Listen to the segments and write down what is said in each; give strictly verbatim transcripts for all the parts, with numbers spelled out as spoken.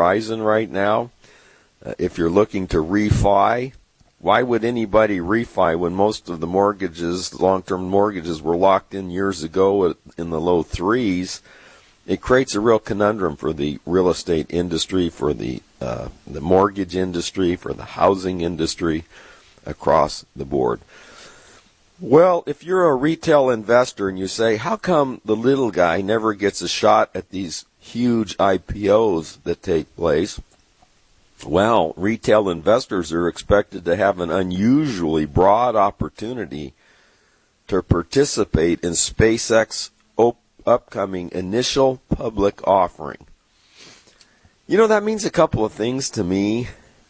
horizon right now. Uh, if you're looking to refi, why would anybody refi when most of the mortgages, long-term mortgages, were locked in years ago in the low threes? It creates a real conundrum for the real estate industry, for the uh, the mortgage industry, for the housing industry across the board. Well, if you're a retail investor and you say, how come the little guy never gets a shot at these huge I P Os that take place? Well, retail investors are expected to have an unusually broad opportunity to participate in SpaceX op- upcoming initial public offering. You know, that means a couple of things to me.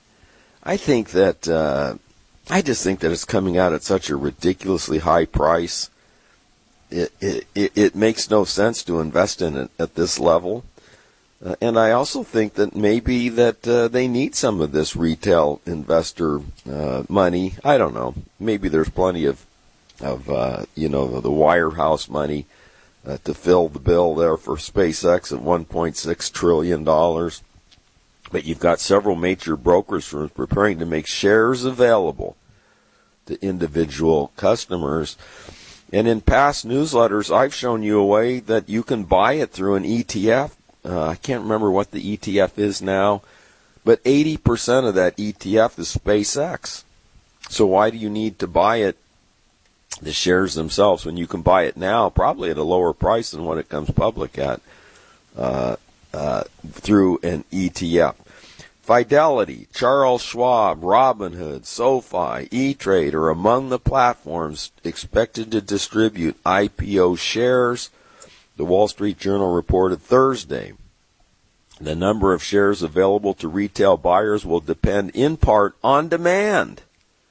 I think that, uh, I just think that it's coming out at such a ridiculously high price. It, it, it, it makes no sense to invest in it at this level. Uh, and I also think that maybe that uh, they need some of this retail investor uh, money. I don't know. Maybe there's plenty of, of uh, you know, the wirehouse money uh, to fill the bill there for SpaceX at one point six trillion dollars. But you've got several major brokers firms preparing to make shares available to individual customers. And in past newsletters, I've shown you a way that you can buy it through an E T F. Uh, I can't remember what the E T F is now, but eighty percent of that E T F is SpaceX. So why do you need to buy it, the shares themselves, when you can buy it now probably at a lower price than what it comes public at uh, uh, through an E T F? Fidelity, Charles Schwab, Robinhood, SoFi, E-Trade are among the platforms expected to distribute I P O shares. The Wall Street Journal reported Thursday. The number of shares available to retail buyers will depend in part on demand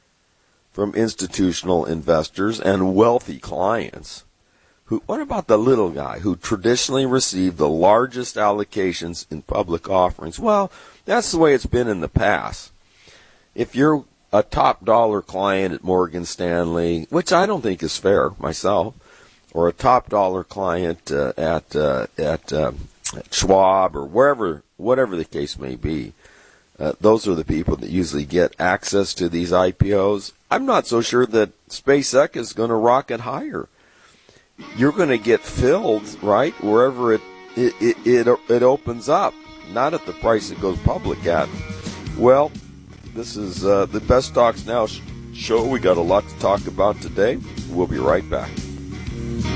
from institutional investors and wealthy clients. Who, what about the little guy who traditionally received the largest allocations in public offerings? Well, that's the way it's been in the past. If you're a top dollar client at Morgan Stanley, which I don't think is fair myself, or a top dollar client uh, at uh, at, uh, at Schwab or wherever, whatever the case may be, uh, those are the people that usually get access to these I P Os. I'm not so sure that SpaceX is going to rocket higher. You're going to get filled, right, wherever it it, it it it opens up, not at the price it goes public at. Well, this is uh, the Best Stocks Now sh- show. We got a lot to talk about today. We'll be right back.